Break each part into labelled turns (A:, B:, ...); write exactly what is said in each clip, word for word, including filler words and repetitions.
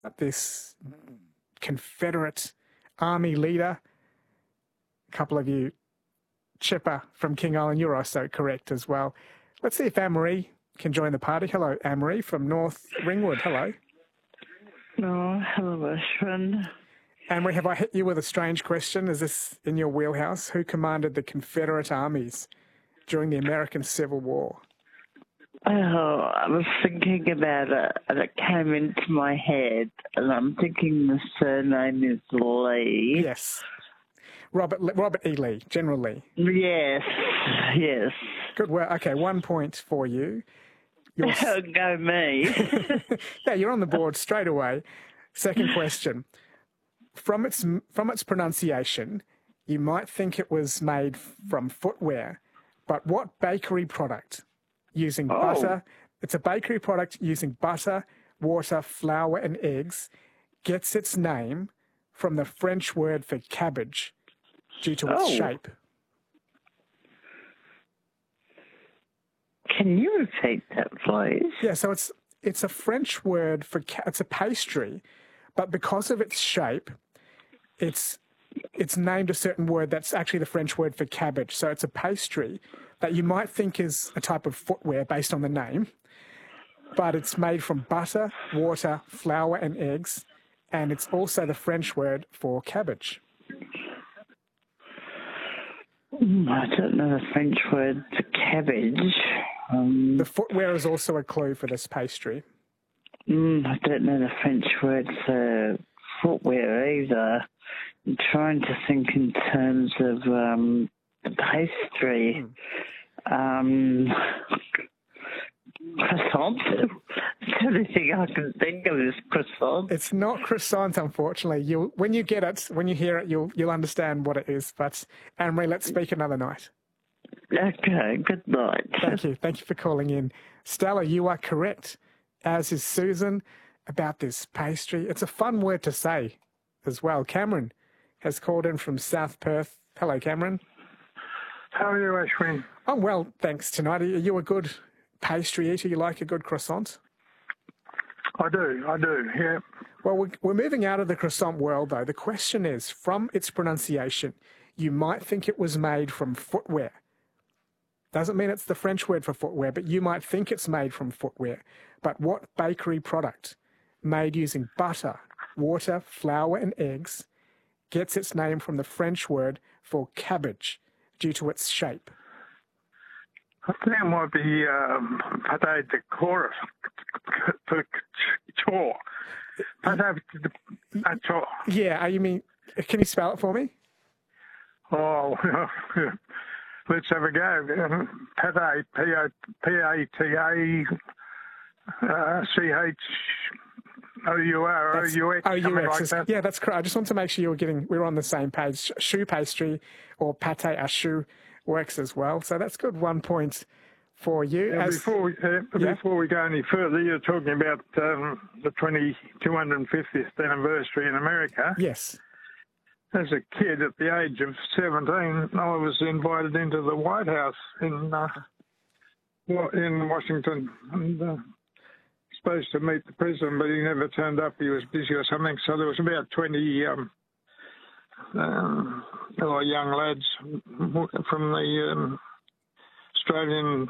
A: this Confederate army leader. A couple of you, Chipper from King Island, you're also correct as well. Let's see if Anne-Marie can join the party. Hello, Anne-Marie from North Ringwood. Hello.
B: Oh, hello, Ashwin.
A: Anne-Marie, have I hit you with a strange question? Is this in your wheelhouse? Who commanded the Confederate armies during the American Civil War?
B: Oh, I was thinking about it, and it came into my head, and I'm thinking the surname is Lee.
A: Yes. Robert Robert E. Lee, General Lee.
B: Yes, yes.
A: Good work. Okay, one point for you. You're...
B: Go me.
A: Yeah, you're on the board straight away. Second question. From its from its pronunciation, you might think it was made from footwear, but what bakery product using
B: Oh.
A: butter? It's a bakery product using butter, water, flour, and eggs. Gets its name from the French word for cabbage due to its
B: Oh.
A: shape.
B: Can you repeat that, please?
A: Yeah, so it's it's a French word for ca- it's a pastry, but because of its shape, it's it's named a certain word that's actually the French word for cabbage. So it's a pastry that you might think is a type of footwear based on the name, but it's made from butter, water, flour, and eggs, and it's also the French word for cabbage.
B: Mm, I don't know the French word for cabbage. Um,
A: The footwear is also a clue for this pastry.
B: mm, I don't know the French word for footwear either. I'm trying to think in terms of um, the pastry. Um, croissant. The only thing I can think of is croissant.
A: It's not croissant, unfortunately. You, when you get it, when you hear it, you'll you'll understand what it is. But Anne-Marie, let's speak another night.
B: Okay, good night.
A: Thank you. Thank you for calling in. Stella, you are correct, as is Susan, about this pastry. It's a fun word to say as well. Cameron has called in from South Perth. Hello, Cameron.
C: How are you, Ashwin?
A: I'm well, thanks tonight. Are you a good pastry eater? You like a good croissant?
C: I do, I do, yeah.
A: Well, we're, we're moving out of the croissant world, though. The question is, from its pronunciation, you might think it was made from footwear. Doesn't mean it's the French word for footwear, but you might think it's made from footwear. But what bakery product made using butter, water, flour, and eggs gets its name from the French word for cabbage due to its shape?
C: I think it might be um, pate de chorus, chaw. Pate de chaw.
A: Yeah, you mean, can you spell it for me?
C: Oh, let's have a go. Pate, P A T A C H O U R O U X, something like that.
A: Yeah, that's correct. I just want to make sure you're getting, we're on the same page. Choux pastry or pate à choux works as well. So that's good. One point for you.
C: Yeah,
A: As,
C: before, we, uh,
A: yeah.
C: before we go any further, you're talking about um, the two hundred fiftieth anniversary in America.
A: Yes.
C: As a kid, at the age of seventeen, I was invited into the White House in uh, in Washington, and uh, supposed to meet the president, but he never turned up. He was busy or something. So there was about twenty um, um, young lads from the um, Australian.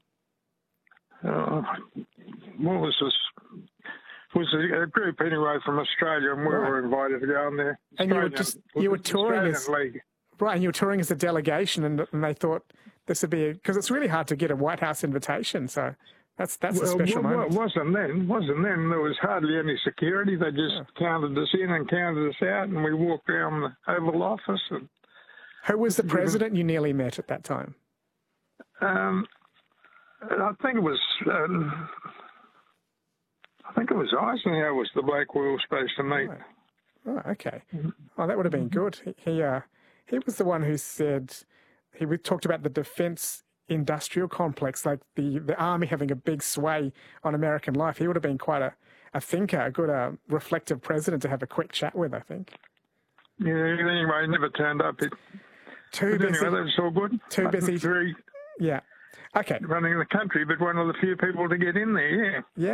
C: Uh, what was this? It was a, a group anyway from Australia, and we
A: Right.
C: were invited to go on there.
A: And you were just you were touring as
C: League.
A: right, and you were touring as a delegation, and, and they thought this would be because it's really hard to get a White House invitation. So that's that's
C: Well,
A: a special
C: well,
A: moment.
C: It wasn't then. Wasn't then. There was hardly any security. They just
A: Yeah.
C: counted us in and counted us out, and we walked around the Oval Office. And,
A: Who was the president you nearly met at that time?
C: um, I think it was. Um, I think it was Eisenhower was the bloke we were supposed to meet.
A: Oh, okay. Oh, that would have been good. He he, uh, he was the one who said he talked about the defence industrial complex, like the, the army having a big sway on American life. He would have been quite a, a thinker, a good uh, reflective president to have a quick chat with, I think.
C: Yeah. Anyway, he never turned up. It,
A: Too
C: but
A: busy.
C: anyway, that's all good.
A: Too busy.
C: Very
A: Yeah. Okay.
C: running the country, but one of the few people to get in there. Yeah.
A: Yeah.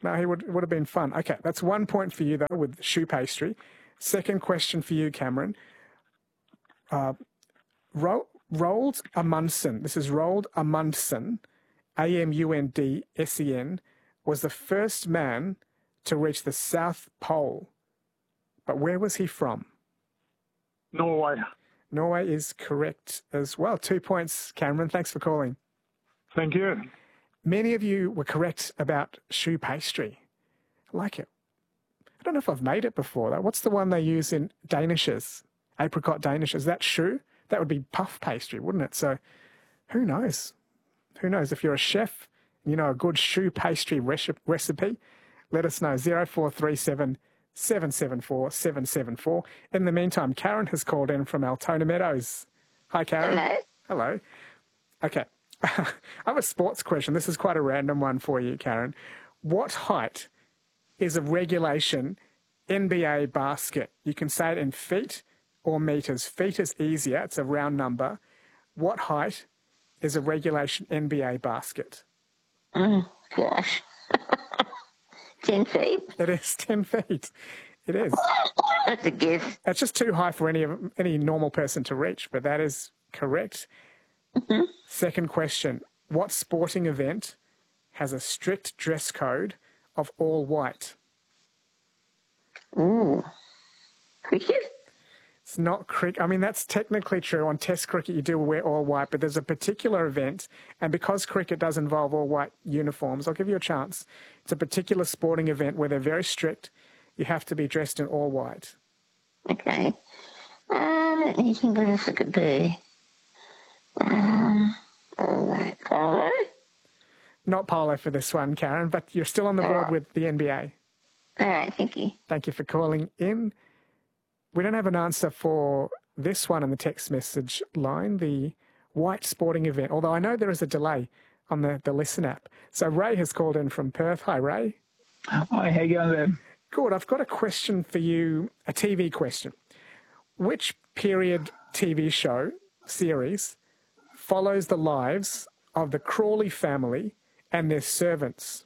A: No, he would, it would have been fun. Okay, that's one point for you, though, with shoe pastry. Second question for you, Cameron. Uh, Ro- Roald Amundsen, this is Roald Amundsen, A M U N D S E N, was the first man to reach the South Pole. But where was he from?
C: Norway.
A: Norway is correct as well. Two points, Cameron. Thanks for calling.
C: Thank you.
A: Many of you were correct about shoe pastry. I like it. I don't know if I've made it before, though. What's the one they use in Danishes? Apricot Danish. Is that shoe? That would be puff pastry, wouldn't it? So who knows? Who knows? If you're a chef, you know a good shoe pastry recipe, let us know. zero four three seven, seven seven four, seven seven four. In the meantime, Karen has called in from Altona Meadows. Hi, Karen.
D: Hello.
A: Hello. Okay. I have a sports question. This is quite a random one for you, Karen. What height is a regulation N B A basket? You can say it in feet or meters. Feet is easier. It's a round number. What height is a regulation N B A basket?
D: Oh, gosh. ten feet?
A: It is ten feet. It is.
D: That's a guess.
A: It's just too high for any of any normal person to reach, but that is correct.
D: Mm-hmm.
A: Second question. What sporting event has a strict dress code of all white?
D: Ooh. Cricket?
A: It's not cricket. I mean, that's technically true. On Test cricket, you do wear all white, but there's a particular event, and because cricket does involve all white uniforms, I'll give you a chance. It's a particular sporting event where they're very strict. You have to be dressed in all white.
D: Okay. Um, let me think what else it could be. Um, all right. Polo?
A: Not polo for this one, Karen, but you're still on the board
D: Oh.
A: with the N B A.
D: All right, thank you.
A: Thank you for calling in. We don't have an answer for this one on the text message line, the white sporting event, although I know there is a delay on the, the Listen app. So Ray has called in from Perth. Hi, Ray.
E: Hi, how you going there?
A: Good. I've got a question for you, a T V question. Which period T V show series follows the lives of the Crawley family and their servants?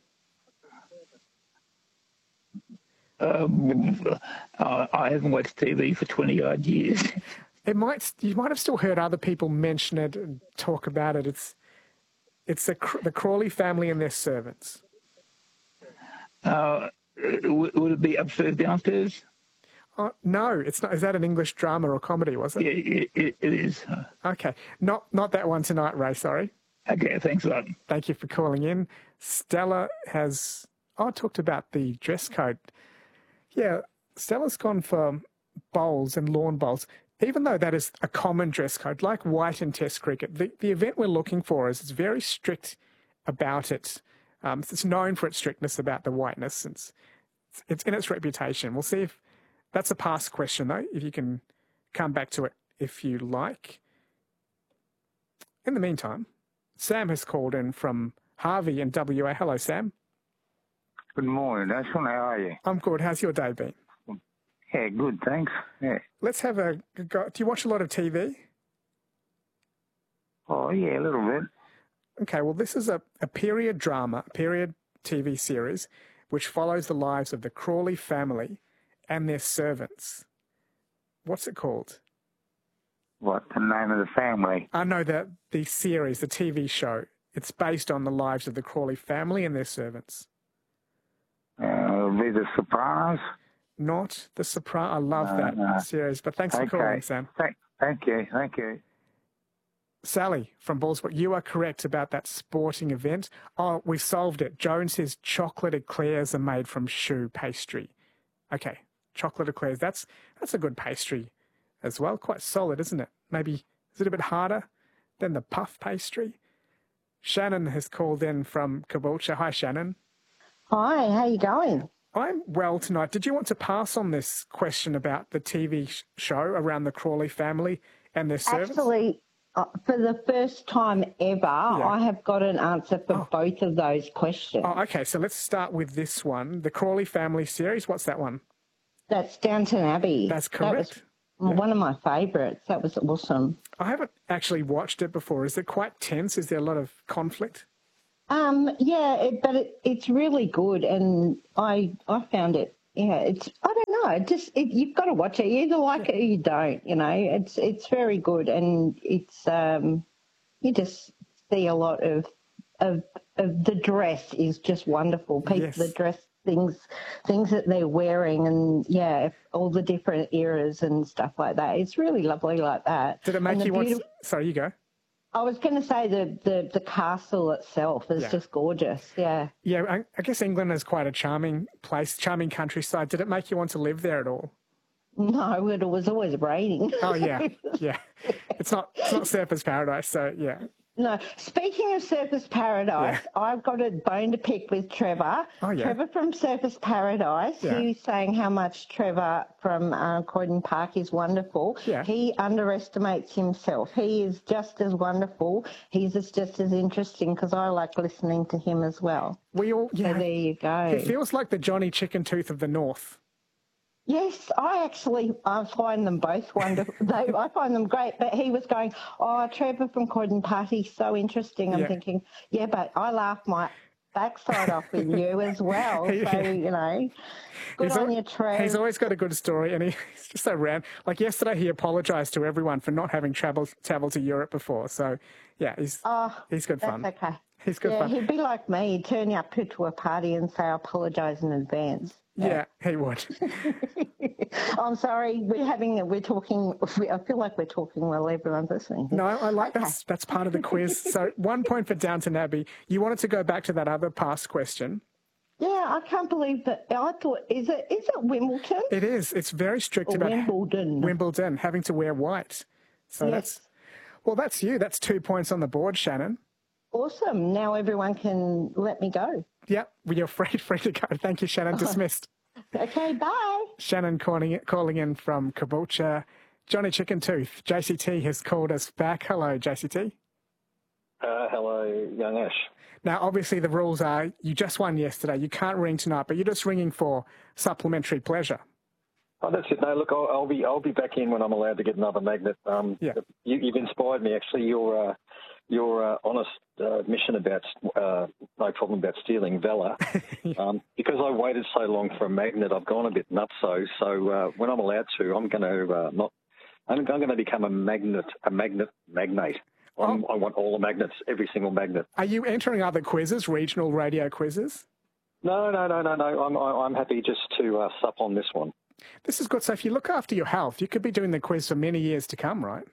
E: Um, uh, I haven't watched T V for twenty odd years.
A: It might you might have still heard other people mention it and talk about it. It's it's the the Crawley family and their servants.
E: Uh, w- would it be upstairs, downstairs?
A: Oh, no, it's not. Is that an English drama or comedy? Was it?
E: Yeah, it, it, it is.
A: Okay, not not that one tonight, Ray. Sorry.
E: Okay, thanks a lot.
A: Thank you for calling in. Stella has. Oh, I talked about the dress code. Yeah, Stella's gone for bowls and lawn bowls. Even though that is a common dress code, like white in Test cricket, the, the event we're looking for is it's very strict about it. Um, it's known for its strictness about the whiteness. It's, it's in its reputation. We'll see if that's a past question, though, if you can come back to it if you like. In the meantime, Sam has called in from Harvey in W A. Hello, Sam.
F: Good morning, Ashton. How are you?
A: I'm good. How's your day been?
F: Yeah, good, thanks. Yeah.
A: Let's have a go. Do you watch a lot of T V?
F: Oh, yeah, a little bit.
A: Okay, well, this is a, a period drama, a period T V series, which follows the lives of the Crawley family and their servants. What's it called?
F: What, the name of the family?
A: I know that the series, the T V show, it's based on the lives of the Crawley family and their servants.
F: Uh, it'll be The Sopranos.
A: Not The Sopranos. I love
F: No,
A: that
F: no.
A: series, but thanks
F: Okay.
A: for calling, Sam.
F: Thank, thank you, thank you.
A: Sally from Ballsbrook, you are correct about that sporting event. Oh, we've solved it. Joan says chocolate eclairs are made from choux pastry. Okay, chocolate eclairs. That's that's a good pastry as well. Quite solid, isn't it? Maybe is it a bit harder than the puff pastry? Shannon has called in from Caboolture. Hi, Shannon.
G: Hi, how you going?
A: I'm well tonight. Did you want to pass on this question about the T V sh- show around the Crawley family and their servants?
G: Actually, uh, for the first time ever, I have got an answer for
A: Oh.
G: both of those questions.
A: Oh, okay, so let's start with this one. The Crawley family series. What's that one?
G: That's Downton Abbey.
A: That's
G: That
A: correct.
G: was one of my favourites. That was awesome.
A: I haven't actually watched it before. Is it quite tense? Is there a lot of conflict?
G: Um, yeah, it, but it, it's really good, and I I found it. Yeah, it's I don't know. It just it, you've got to watch it. You either like it or you don't. You know, it's it's very good, and it's um you just see a lot of of of the dress is just wonderful. People,
A: Yes.
G: the dress things things that they're wearing, and yeah, all the different eras and stuff like that. It's really lovely like that.
A: Did it
G: And
A: make
G: the
A: you want?
G: beautiful-
A: Sorry, you go.
G: I was going to say the, the, the castle itself is
A: Yeah.
G: just gorgeous. Yeah.
A: Yeah, I, I guess England is quite a charming place, charming countryside. Did it make you want to live there at all?
G: No, it was always raining.
A: Oh yeah, yeah. It's not it's not Surfer's Paradise, so yeah.
G: No. Speaking of Surfers Paradise,
A: Yeah.
G: I've got a bone to pick with Trevor.
A: Oh, yeah.
G: Trevor from Surfers Paradise.
A: Yeah.
G: He was saying how much Trevor from uh, Croydon Park is wonderful.
A: Yeah.
G: He underestimates himself. He is just as wonderful. He's just, just as interesting because I like listening to him as well.
A: We all
G: So
A: yeah.
G: there you go.
A: He feels like the Johnny Chicken Tooth of the North.
G: Yes, I actually I find them both wonderful. they, I find them great. But he was going, oh, Trevor from Croydon Party, so interesting. I'm
A: Yeah.
G: thinking, yeah, but I laugh my backside off with you as well. So,
A: Yeah.
G: you know, good
A: He's
G: on
A: al-
G: you, Trev.
A: He's always got a good story, and he, he's just so random. Like yesterday, he apologised to everyone for not having travelled travelled to Europe before. So, yeah, he's
G: oh,
A: he's good
G: that's
A: fun.
G: okay.
A: He's good
G: Yeah,
A: fun.
G: he'd be like me. He'd turn up to a party and say, I apologise in advance.
A: Yeah, he would.
G: I'm sorry, we're having, we're talking, I feel like we're talking while everyone's listening.
A: No, I like
G: Okay.
A: that's that's part of the quiz. So one point for Downton Abbey. You wanted to go back to that other past question.
G: Yeah, I can't believe that. I thought, is it is it Wimbledon?
A: It is. It's very strict
G: Or
A: about
G: Wimbledon.
A: Wimbledon having to wear white. So
G: Yes.
A: that's well, that's you. That's two points on the board, Shannon.
G: Awesome. Now everyone can let me go.
A: Yep, well, you're free free to go. Thank you, Shannon. Dismissed.
G: Okay, bye.
A: Shannon calling calling in from Caboolture. Johnny Chicken Tooth, J C T has called us back. Hello, J C T.
H: Uh, hello, young Ash.
A: Now, obviously, the rules are you just won yesterday. You can't ring tonight, but you're just ringing for supplementary pleasure.
H: Oh, that's it. No, look, I'll, I'll be I'll be back in when I'm allowed to get another magnet. Um,
A: Yeah.
H: you, you've inspired me. Actually, your uh, your uh, honest uh, admission about uh, no problem about stealing Vela. um, because I waited so long for a magnet, I've gone a bit nutso. So uh, when I'm allowed to, I'm going to uh, not. I'm, I'm going to become a magnet, a magnet magnate. I'm, I want all the magnets, every single magnet.
A: Are you entering other quizzes, regional radio quizzes?
H: No, no, no, no, no. I'm I'm happy just to uh, sup on this one.
A: This is good. So if you look after your health, you could be doing the quiz for many years to come, right?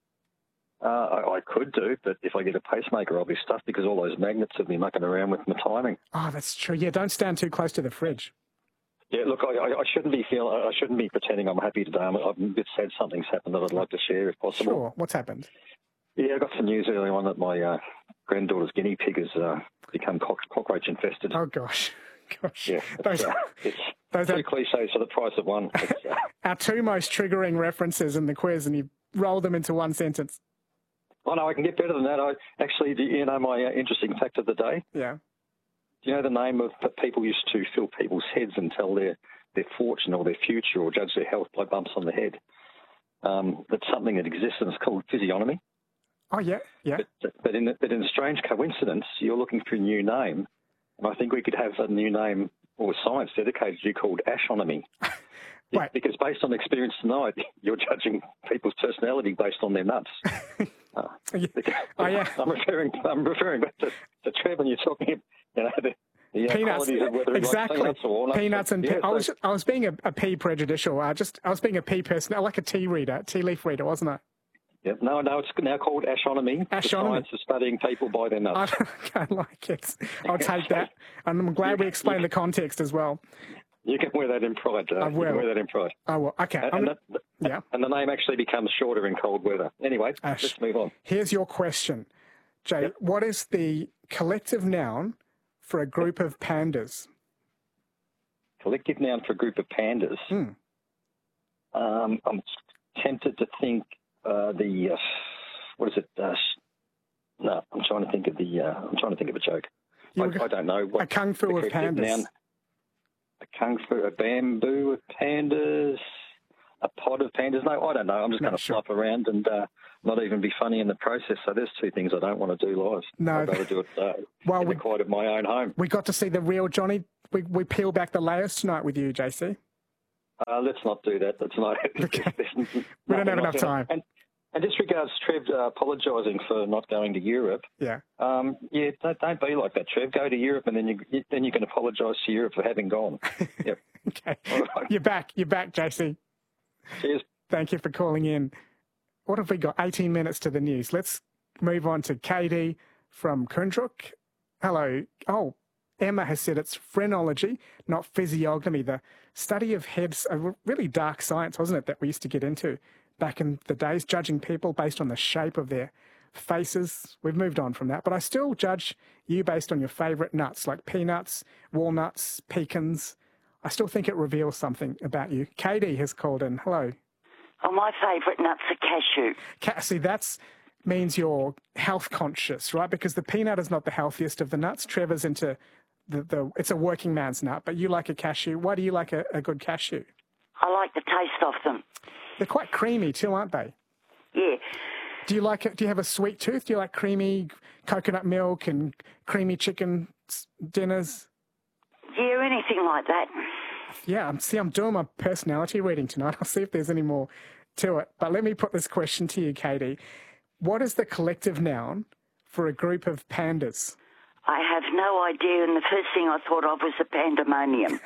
H: Uh, I, I could do, but if I get a pacemaker, I'll be stuffed because all those magnets have me mucking around with my timing.
A: Oh, that's true. Yeah, don't stand too close to the fridge.
H: Yeah, look, I, I, I shouldn't be feeling, I shouldn't be pretending I'm happy today. I'm, I'm a bit sad something's happened that I'd like to share if possible.
A: Sure. What's happened?
H: Yeah, I got some news earlier on that my uh, granddaughter's guinea pig has uh, become cock, cockroach infested.
A: Oh, gosh. Gosh.
H: Yeah,
A: Those,
H: it's, uh, it's
A: those
H: two
A: are
H: cliches for the price of one. It's, uh,
A: our two most triggering references in the quiz, and you roll them into one sentence.
H: oh, no, I can get better than that. I Actually, do you know my uh, interesting fact of the day?
A: Yeah.
H: Do you know the name of that people used to fill people's heads and tell their, their fortune or their future or judge their health by bumps on the head? Um, that's something that exists and it's called physiognomy.
A: Oh, yeah. Yeah.
H: But, but, in, but in a strange coincidence, you're looking for a new name. And I think we could have a new name or science dedicated to you called ashonomy.
A: Right.
H: Because based on experience tonight, you're judging people's personality based on their nuts. Uh,
A: Yeah. Oh, yeah.
H: I'm referring. I'm referring back to, to Trevor. And you're talking, you know, the, the uh,
A: Peanuts.
H: qualities of whether he likes
A: Exactly.
H: peanuts or walnuts.
A: Peanuts and
H: yeah,
A: pe- I was
H: so-
A: I was being a, a pea prejudicial. I just I was being a pea person, like a tea reader, tea leaf reader, wasn't I?
H: yeah, no, no, it's now called ashonomy. The
A: Ashonomy.
H: science of studying people by their nuts.
A: I don't like it. I'll take that, and I'm glad we explained the context as well.
H: You can wear that in pride. Uh,
A: I
H: You
A: will.
H: can wear that in pride.
A: Oh well, okay.
H: And,
A: I'm
H: and,
A: gonna-
H: the,
A: yeah.
H: and the name actually becomes shorter in cold weather. Anyway,
A: Ash.
H: let's move on.
A: Here's your question, Jay.
H: Yep.
A: What is the collective noun for a group of pandas?
H: Collective noun for a group of pandas.
A: Hmm.
H: Um, I'm tempted to think uh, the uh, what is it? Uh, no, I'm trying to think of the. Uh, I'm trying to think of a joke.
A: You
H: I,
A: were go-
H: I don't know. What
A: a kung fu
H: the
A: of
H: collective
A: pandas.
H: noun- a kung fu, a bamboo of pandas, a pot What do pandas know? I don't know. I'm just
A: No,
H: going to
A: sure.
H: fluff around and uh, not even be funny in the process. So there's two things I don't want to do live.
A: No.
H: I'd rather do it uh,
A: Well,
H: in
A: we-
H: the quiet of my own home.
A: We got to see the real Johnny. We, we peel back the layers tonight with you, J C.
H: Uh, let's not do that. That's not.
A: Okay.
H: there's
A: We don't have
H: nothing
A: enough
H: like that.
A: time.
H: And, and just regards Trev uh, apologising for not going to Europe.
A: Yeah.
H: Um, yeah, don't, don't be like that, Trev. Go to Europe, and then you then you can apologise to Europe for having gone. Yep.
A: Okay.
H: All right.
A: You're back. You're back, J C.
H: Cheers.
A: Thank you for calling in. What have we got? eighteen minutes to the news. Let's move on to K D from Kundruk. Hello. Oh, Emma has said it's phrenology, not physiognomy. The study of heads, a really dark science, wasn't it, that we used to get into back in the days, judging people based on the shape of their faces. We've moved on from that, but I still judge you based on your favourite nuts, like peanuts, walnuts, pecans. I still think it reveals something about you. Katie has called in. Hello.
I: Oh, my favourite nuts are cashew.
A: Ca- See, that's means you're health conscious, right? Because the peanut is not the healthiest of the nuts. Trevor's into the, the it's a working man's nut, but you like a cashew. Why do you like a, a good cashew?
I: I like the taste of them.
A: They're quite creamy too, aren't they?
I: Yeah.
A: Do you like it? Do you have a sweet tooth? Do you like creamy coconut milk and creamy chicken s- dinners?
I: Yeah, anything like that.
A: Yeah, I'm, see, I'm doing my personality reading tonight. I'll see if there's any more to it. But let me put this question to you, Katie. What is the collective noun for a group of pandas?
I: I have no idea, and the first thing I thought of was a pandemonium.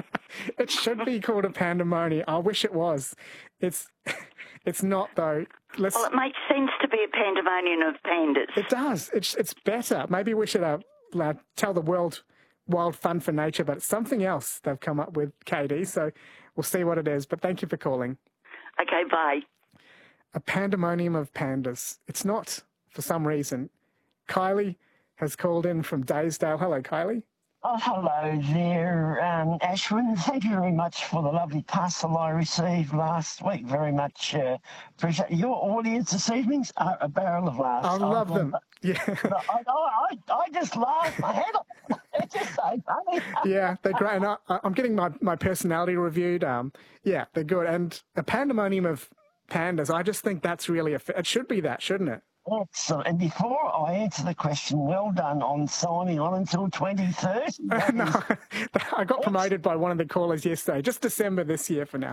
A: It should be called a pandemonium. I wish it was. It's it's not, though. Let's,
I: Well, it makes sense to be a pandemonium of pandas.
A: it does. It's, it's better. Maybe we should uh, uh, tell the world Wild Fun for Nature, but it's something else they've come up with, Katie. So we'll see what it is. But thank you for calling.
I: Okay, bye.
A: A pandemonium of pandas. It's not, for some reason. Kylie has called in from Daysdale. Hello, Kylie.
J: Oh, hello there, um, Ashwin. Thank you very much for the lovely parcel I received last week. Very much uh, appreciate your audience this evening's are a barrel of laughs.
A: I love them. Yeah.
J: I, I, I just laughed my head off. It's just so funny.
A: Yeah, they're great. And I, I'm getting my, my personality reviewed. Um, yeah, they're good. And a pandemonium of pandas, I just think that's really, a, it should be that, shouldn't it?
J: Excellent. And before I answer the question, well done on signing on until twenty thirty.
A: No, I got promoted by one of the callers yesterday. Just December this year for now.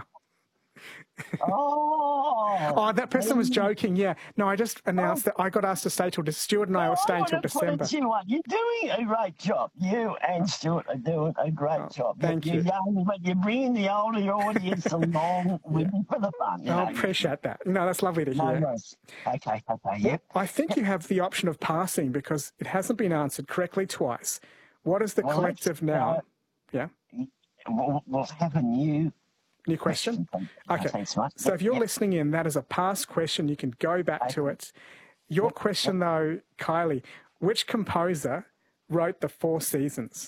J: Oh.
A: Oh, that person was joking. Yeah. No, I just announced that I got asked to stay till Stuart and I were staying till December.
J: You know, you're doing a great job. You and Stuart are doing a great
A: Oh,
J: job.
A: thank
J: you're
A: you.
J: young, but you're bringing the older audience along with you for the fun. You
A: I
J: know.
A: appreciate that. No, that's lovely to
J: No
A: hear.
J: worries. Okay, okay, yep.
A: I think you have the option of passing because it hasn't been answered correctly twice. What is the
J: Well,
A: collective
J: let's,
A: noun?
J: uh,
A: Yeah.
J: We'll, we'll have a new
A: New question? Okay.
J: Thanks, mate.
A: So if you're
J: Yep.
A: listening in, that is a past question. You can go back to it. Your question, though, Kylie, which composer wrote The Four Seasons?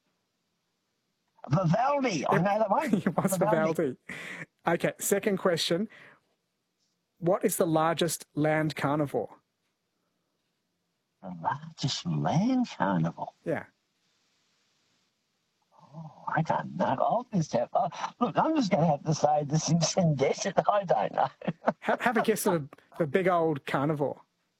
J: Vivaldi. I know that one.
A: It was Vivaldi. Okay, second question. What is the largest land carnivore?
J: The largest land carnival.
A: Yeah.
J: Oh, I don't know. I'll just have. Uh, look, I'm just going to have to say this in desert. I don't know.
A: Have, have a guess of the big old carnivore.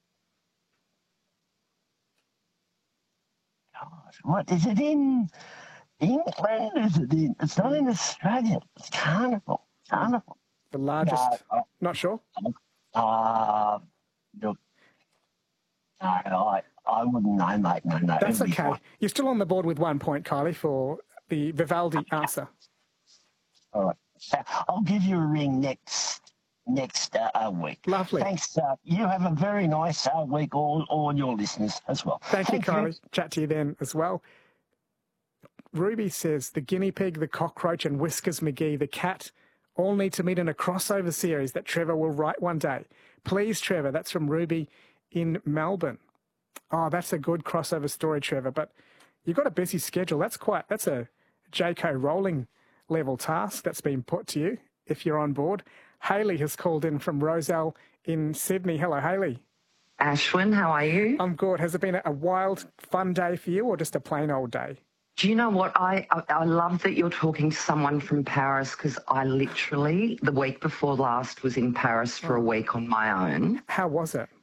J: God, what is it in England? Is it in? It's not in Australia. It's carnival. Carnival.
A: The largest.
J: No, uh,
A: Not sure.
J: Uh, look, no, I, I wouldn't know, mate. No, no.
A: That's
J: it'd be
A: okay.
J: fine.
A: You're still on the board with one point, Kylie, for the Vivaldi answer.
J: All right. So I'll give you a ring next next uh, week.
A: Lovely.
J: Thanks. Uh, you have a very nice uh, week, all all your listeners as well.
A: Thank you, Kylie. Chat to you then as well. Ruby says the guinea pig, the cockroach, and Whiskers McGee, the cat, all need to meet in a crossover series that Trevor will write one day. Please, Trevor. That's from Ruby in Melbourne. Oh, that's a good crossover story, Trevor. But you've got a busy schedule. That's quite. That's a J K Rowling level task that's been put to you if you're on board. Hayley has called in from Roselle in Sydney. Hello, Hayley.
K: Ashwin, how are you?
A: I'm good. Has it been a wild, fun day for you or just a plain old day?
K: Do you know what? I, I, I love that you're talking to someone from Paris, because I literally, the week before last, was in Paris for a week on my own.
A: How was it?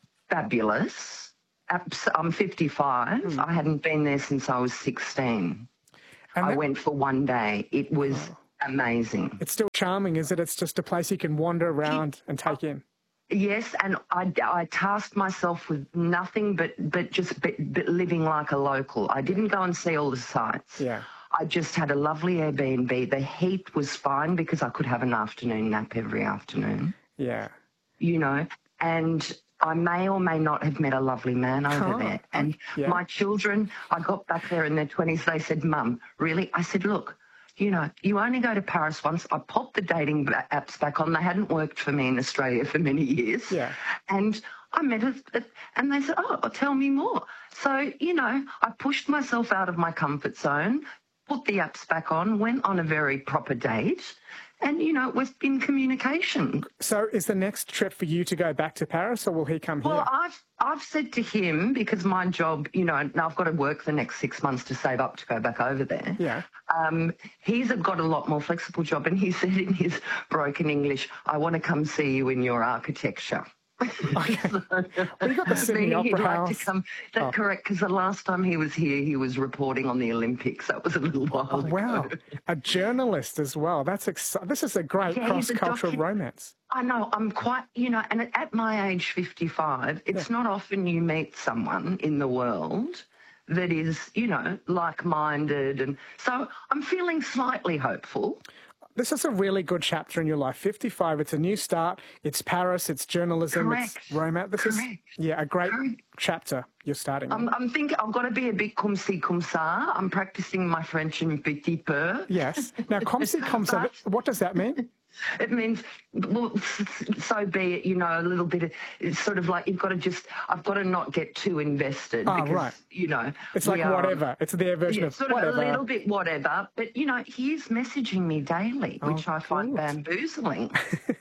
K: Fabulous. I'm fifty-five. Mm. I hadn't been there since I was sixteen. And I that... went for one day. It was oh. amazing.
A: It's still charming, is it? It's just a place you can wander around it, and take in.
K: Yes, and I, I tasked myself with nothing but, but just but, but living like a local. I didn't go and see all the sights.
A: Yeah.
K: I just had a lovely Airbnb. The heat was fine because I could have an afternoon nap every afternoon.
A: Yeah.
K: You know, and I may or may not have met a lovely man over oh, there. And yeah. my children, I got back there in their twenties, they said, Mum, really? I said, look, you know, you only go to Paris once. I popped the dating apps back on. They hadn't worked for me in Australia for many years.
A: Yeah.
K: And I met it, and they said, oh, tell me more. So, you know, I pushed myself out of my comfort zone, put the apps back on, went on a very proper date, and, you know, it was in communication.
A: So is the next trip for you to go back to Paris, or will he come
K: well,
A: here?
K: Well, I've, I've said to him, because my job, you know, now I've got to work the next six months to save up to go back over there.
A: Yeah.
K: Um, he's got a lot more flexible job, and he said in his broken English, I want to come see you in your architecture.
A: Okay. So, well, you got the Sydney Opera
K: he'd
A: House.
K: Like to come. That's oh. correct, because the last time he was here, he was reporting on the Olympics. That was a little while
A: oh,
K: ago.
A: Wow. A journalist as well. That's exciting. This is a great yeah, cross-cultural docu- romance.
K: I know. I'm quite, you know, and at my age, fifty-five, it's yeah. not often you meet someone in the world that is, you know, like-minded. And so I'm feeling slightly hopeful.
A: This is a really good chapter in your life. fifty-five, it's a new start. It's Paris, it's journalism,
K: Correct.
A: It's romance. This
K: Correct.
A: is, yeah, a great Correct. chapter you're starting.
K: I'm, I'm thinking I've got to be a bit comme ci, comme ça. I'm practicing my French un petit peu.
A: Yes. Now, comme ci, comme ça, what does that mean?
K: It means, well, so be it, you know, a little bit of, it's sort of like you've got to just, I've got to not get too invested.
A: Oh,
K: because,
A: right.
K: you know.
A: It's like
K: are,
A: whatever. It's their version
K: yeah,
A: of
K: sort
A: whatever.
K: Of a little bit whatever. But, you know, he is messaging me daily, which oh, I find good. bamboozling.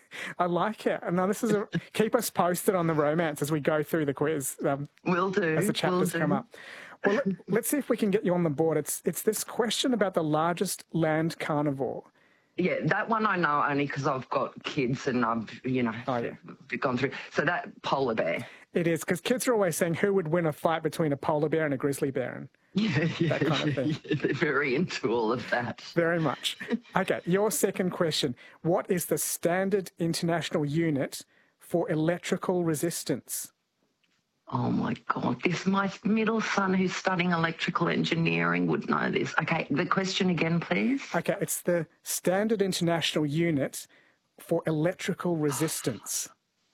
A: I like it. Now, this is a, keep us posted on the romance as we go through the quiz. Um,
K: Will do.
A: As the chapters
K: Will
A: come
K: do.
A: up. Well, let, let's see if we can get you on the board. It's, it's this question about the largest land carnivore.
K: Yeah, that one I know only because I've got kids and I've, you know,
A: oh, yeah.
K: gone through. So that polar bear.
A: It is, because kids are always saying who would win a fight between a polar bear and a grizzly bear. And
K: yeah, yeah,
A: that kind of thing.
K: Yeah, they're very into all of that.
A: Very much. Okay, your second question. What is the standard international unit for electrical resistance?
K: Oh, my God. This, my middle son who's studying electrical engineering would know this. Okay, the question again, please.
A: Okay, it's the standard international unit for electrical resistance.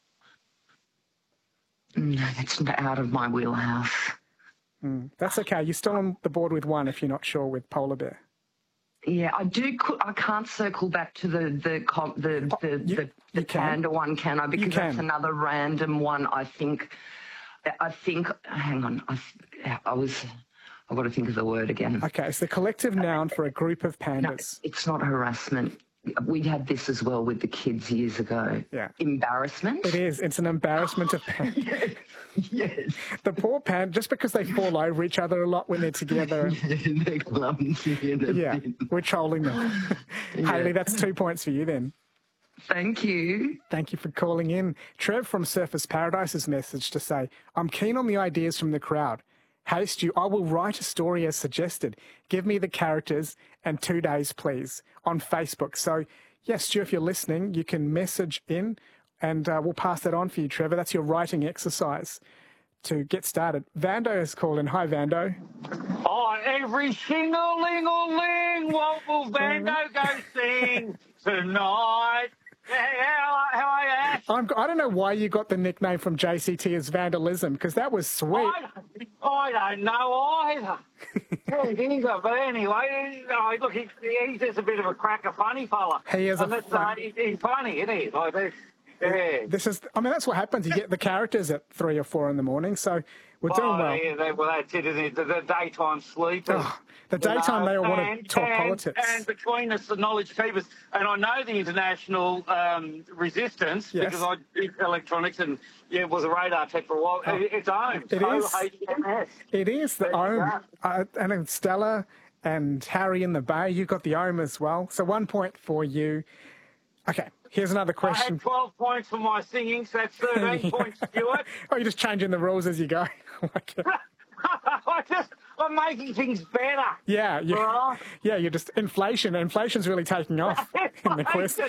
K: No, that's out of my wheelhouse.
A: Mm, that's okay. You're still on the board with one if you're not sure with polar bear.
K: Yeah, I do. I can't circle back to the the the the,
A: oh, you,
K: the, the Panda one, can I? Because that's another random one. I think. I think. Hang on. I, I was. I've got to think of the word again.
A: Okay, it's the collective noun for a group of pandas.
K: No, it's not harassment. We had this as well with the kids years ago.
A: Yeah.
K: Embarrassment?
A: It is. It's an embarrassment of pandas.
K: Yes. Yes.
A: The poor panda, just because they fall over each other a lot when they're together.
K: Yeah, they're clumsy.
A: Yeah, we're trolling them. Yeah. Hayley, that's two points for you then.
K: Thank you.
A: Thank you for calling in. Trev from Surfers Paradise has messaged to say, I'm keen on the ideas from the crowd. Hey, Stu, I will write a story as suggested. Give me the characters and two days, please, on Facebook. So, yes, Stu, if you're listening, you can message in and uh, we'll pass that on for you, Trevor. That's your writing exercise to get started. Vando has called in. Hi, Vando.
L: Oh, every single-ling-a-ling, what will Vando go sing tonight? How, how are you?
A: I'm, I don't know why you got the nickname from J C T as Vandalism, because that was sweet.
L: I, I don't know either. Yeah, but anyway, no, look, he's, he's just a bit of a cracker, funny fella.
A: He is
L: and
A: a fun...
L: uh, he's, he's funny, isn't he? Like this. Yeah.
A: This is, I mean, that's what happens. You get the characters at three or four in the morning, so we're doing
L: oh,
A: well.
L: Yeah, they, well, that's it, isn't it? The, the daytime sleepers.
A: Oh, the daytime,
L: you know,
A: they all
L: and,
A: want to talk
L: and,
A: politics.
L: And between us, the knowledge keepers, and I know the international um, resistance
A: yes.
L: because I did electronics and yeah, was a radar tech for a while. Oh, it, it's O H M S.
A: It is. It is the O H M S. Uh, and then Stella And Harry in the Bay, you got the Ohm as well. So one point for you. Okay, here's another question.
L: I had twelve points for my singing, so that's thirteen
A: yeah.
L: points, Stuart.
A: Oh, you're just changing the rules as you go.
L: I just, I'm making things better.
A: Yeah, yeah,
L: right?
A: yeah. You're just inflation. Inflation's really taking off in the quiz.